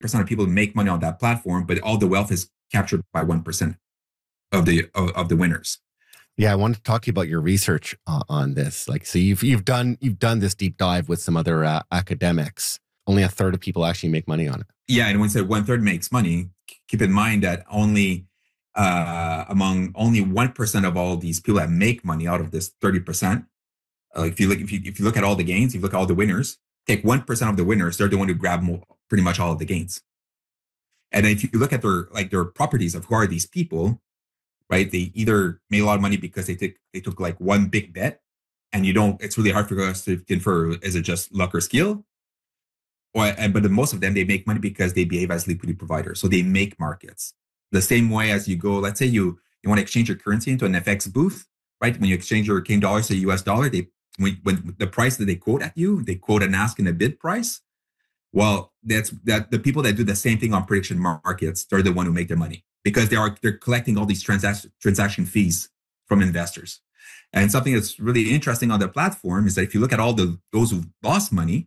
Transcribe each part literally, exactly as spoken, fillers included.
percent of people make money on that platform, but all the wealth is captured by one percent of the of, of the winners. Yeah, I wanted to talk to you about your research uh, on this. Like, so you've you've done you've done this deep dive with some other uh, academics. Only a third of people actually make money on it. Yeah, and when you say one third makes money, keep in mind that only uh, among only one percent of all these people that make money out of this thirty percent. Uh, if you look if you if you look at all the gains, you look at all the winners. Take one percent of the winners; they're the one who grab more, pretty much all of the gains. And if you look at their like their properties of who are these people, right? They either made a lot of money because they took they took like one big bet, and you don't. It's really hard for us to infer, is it just luck or skill? Or and but the, most of them, they make money because they behave as liquidity providers, so they make markets. The same way as you go, let's say you you want to exchange your currency into an F X booth, right? When you exchange your Canadian dollars to U S dollar, they when, when the price that they quote at you, they quote an ask and a bid price. Well, that's that the people that do the same thing on prediction markets, they're the one who make their money because they are they're collecting all these transaction transaction fees from investors. And something that's really interesting on the platform is that if you look at all the those who lost money,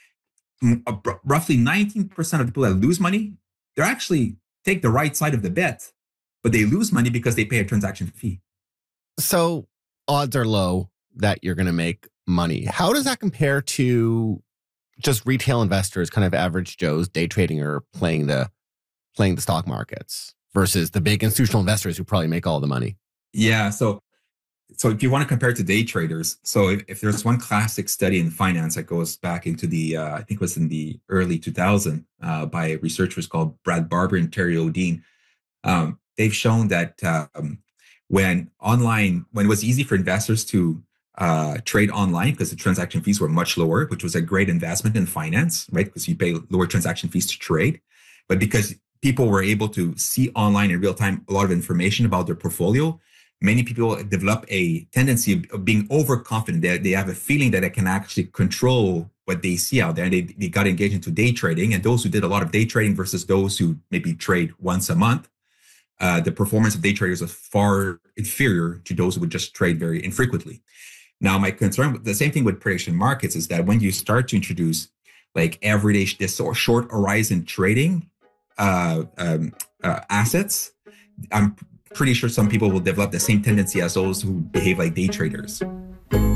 roughly nineteen percent of the people that lose money, they're actually take the right side of the bet, but they lose money because they pay a transaction fee. So odds are low that you're going to make money. How does that compare to just retail investors, kind of average Joes, day trading or playing the playing the stock markets versus the big institutional investors who probably make all the money? Yeah. So, so if you want to compare it to day traders, so if, if there's one classic study in finance that goes back into the, uh, I think it was in the early two thousands uh, by researchers called Brad Barber and Terry O'Dean, um, they've shown that um, when online, when it was easy for investors to uh, trade online because the transaction fees were much lower, which was a great investment in finance, right? Because you pay lower transaction fees to trade. But because people were able to see online in real time a lot of information about their portfolio, many people develop a tendency of being overconfident. They, they have a feeling that they can actually control what they see out there. And they, they got engaged into day trading. And those who did a lot of day trading versus those who maybe trade once a month, uh, the performance of day traders was far inferior to those who would just trade very infrequently. Now, my concern with the same thing with prediction markets is that when you start to introduce like everyday, this short horizon trading uh, um, uh, assets, I'm pretty sure some people will develop the same tendency as those who behave like day traders.